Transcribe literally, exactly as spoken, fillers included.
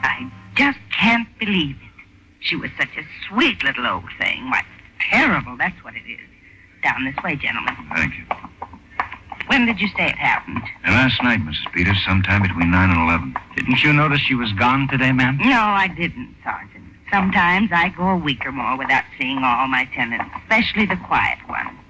I just can't believe it. She was such a sweet little old thing. Why, terrible, that's what it is. Down this way, gentlemen. Thank you. When did you say it happened? And last night, Missus Peters, sometime between nine and eleven. Didn't you notice she was gone today, ma'am? No, I didn't, Sergeant. Sometimes I go a week or more without seeing all my tenants, especially the quiet ones.